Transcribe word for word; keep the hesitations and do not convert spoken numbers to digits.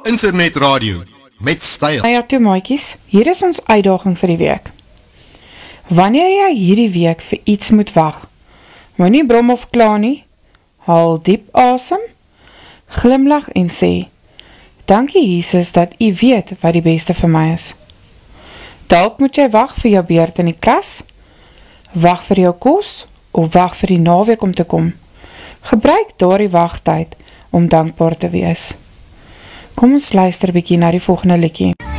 Internetradio met styl. Nou ja, toe maatjies, hier is ons uitdaging vir die week. Wanneer jy hierdie week vir iets moet wag, moet nie brom of kla nie, haal diep asem, glimlag en sê, dankie Jesus dat u weet wat die beste vir my is. Dalk moet jy wag vir jou beurt in die klas, wag vir jou kos, of wag vir die naweek om te kom. Gebruik daardie wagtyd om dankbaar te wees. Kom ons luister bykie na die volgende liedjie.